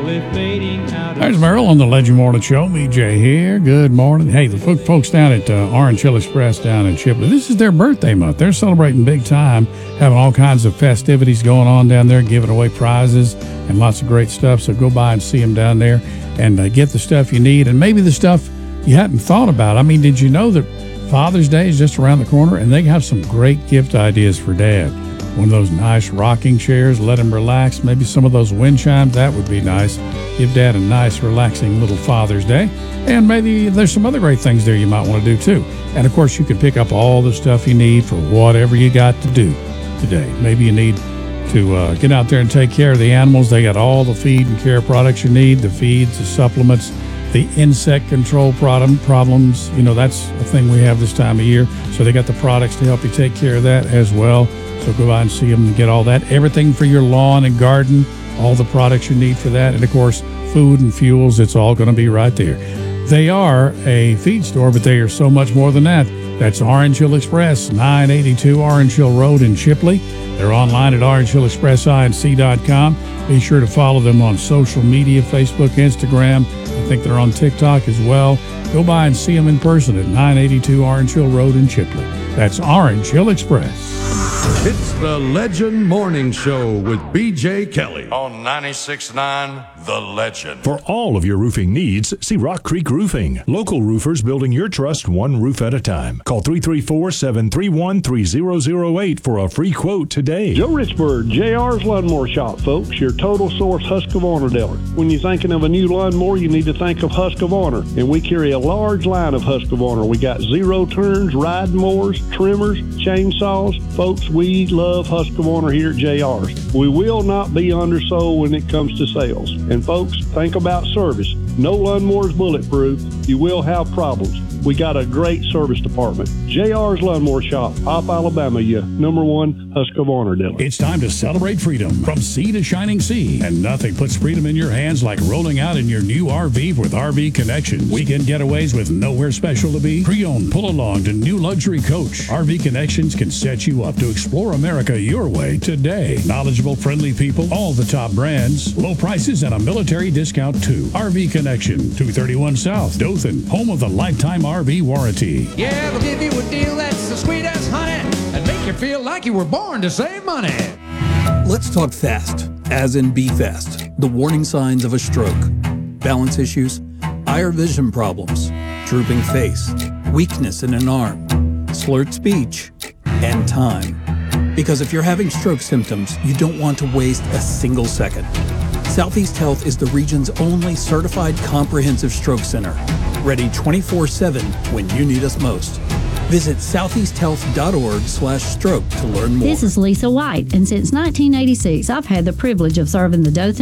slowly fading out. There's Merrill on the Legend Morning Show. BJ here. Good morning. Hey, the folks down at Orange Hill Express down in Chipley, this is their birthday month. They're celebrating big time, having all kinds of festivities going on down there, giving away prizes and lots of great stuff. So go by and see them down there and get the stuff you need and maybe the stuff you hadn't thought about. I mean, did you know that Father's Day is just around the corner and they have some great gift ideas for Dad? One of those nice rocking chairs, let him relax. Maybe some of those wind chimes, that would be nice. Give Dad a nice, relaxing little Father's Day. And maybe there's some other great things there you might want to do too. And of course, you can pick up all the stuff you need for whatever you got to do today. Maybe you need to get out there and take care of the animals. They got all the feed and care products you need, the feeds, the supplements, the insect control problems. You know, that's a thing we have this time of year. So they got the products to help you take care of that as well. So go by and see them and get all that. Everything for your lawn and garden, all the products you need for that. And, of course, food and fuels, it's all going to be right there. They are a feed store, but they are so much more than that. That's Orange Hill Express, 982 Orange Hill Road in Chipley. They're online at orangehillexpressinc.com. Be sure to follow them on social media, Facebook, Instagram. I think they're on TikTok as well. Go by and see them in person at 982 Orange Hill Road in Chipley. That's Orange Hill Express. It's the Legend Morning Show with B.J. Kelly on 96.9 The Legend. For all of your roofing needs, see Rock Creek Roofing. Local roofers building your trust one roof at a time. Call 334-731-3008 for a free quote today. Joe Richburg, JR's Lawnmower Shop, folks, your total source Husqvarna dealer. When you're thinking of a new lawnmower, you need to think of Husqvarna. And we carry a large line of Husqvarna. We got zero turns, ride mowers, trimmers, chainsaws. Folks, we love Husqvarna here at JR's. We will not be undersold when it comes to sales. And folks, think about service. No lawnmower is bulletproof. You will have problems. We got a great service department. JR's Lawnmower Shop, Pop, Alabama, your #1 Husqvarna dealer. It's time to celebrate freedom from sea to shining sea. And nothing puts freedom in your hands like rolling out in your new RV with RV Connections. Weekend getaways with nowhere special to be. Pre-owned pull-along to new luxury coach. RV Connections can set you up to explore America your way today. Knowledgeable, friendly people, all the top brands, low prices, and a military discount too. RV Connection, 231 South, Dothan, home of the lifetime RV warranty. Yeah, they'll give you a deal that's the sweet as honey and make you feel like you were born to save money. Let's talk fast, as in be fast. The warning signs of a stroke. Balance issues, eye or vision problems, drooping face, weakness in an arm, slurred speech, and time. Because if you're having stroke symptoms, you don't want to waste a single second. Southeast Health is the region's only certified comprehensive stroke center, ready 24/7 when you need us most. Visit southeasthealth.org/stroke to learn more. This is Lisa White, and since 1986, I've had the privilege of serving the Dothan